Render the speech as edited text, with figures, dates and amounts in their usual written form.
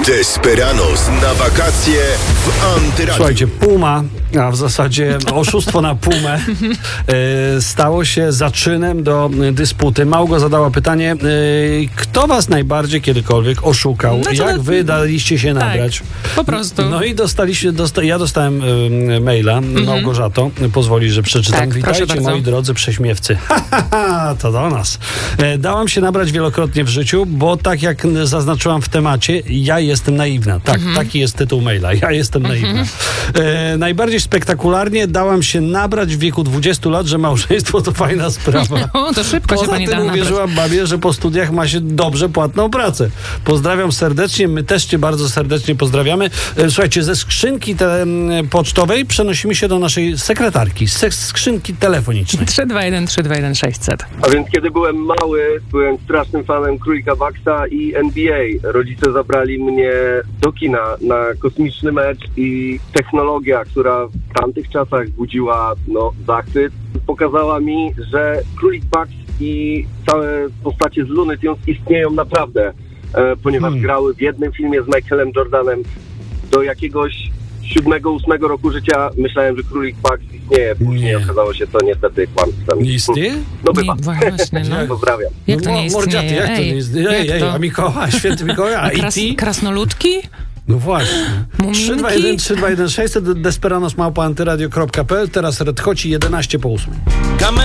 Desperados na wakacje w Antyradiu. Słuchajcie, Puma, a w zasadzie oszustwo na Pumę, stało się zaczynem do dysputy. Małgo zadała pytanie, kto was najbardziej kiedykolwiek oszukał? Jak wy daliście się nabrać? Po prostu. No i ja dostałem maila, Małgorzato, pozwoli, że przeczytam. Tak, Witajcie, moi drodzy prześmiewcy. To do nas. Dałam się nabrać wielokrotnie w życiu, bo tak jak zaznaczyłam w temacie, ja jestem naiwna. Tak, taki jest tytuł maila. Ja jestem naiwna. Najbardziej spektakularnie dałam się nabrać w wieku 20 lat, że małżeństwo to fajna sprawa. O, to szybko się pani da nabrać. Uwierzyłam babie, że po studiach ma się dobrze płatną pracę. Pozdrawiam serdecznie, my też cię bardzo serdecznie pozdrawiamy. Słuchajcie, ze skrzynki pocztowej przenosimy się do naszej sekretarki, z skrzynki telefonicznej. 321 600. A więc kiedy byłem mały, byłem strasznym fanem Królika Baxa i NBA. Rodzice zabrali mnie do kina na kosmiczny mecz i technologia, która w tamtych czasach budziła zachwyt, pokazała mi, że Królik Bax i całe postacie z Looney Tunes istnieją naprawdę, ponieważ grały w jednym filmie z Michaelem Jordanem. Do jakiegoś 7-8 roku życia myślałem, że Królik Bax istnieje. Później okazało się to niestety kłamstwem. Nie istnieje? No bywa. Właśnie, no. Pozdrawiam. Jak to nie istnieje? Jak to nie istnieje? A Mikołaj, święty Mikołaj, a E.T.? Krasnoludki? No właśnie. Muminki? 321 600 Desperados@antyradio.pl. Teraz Red Hoci 11 po 8.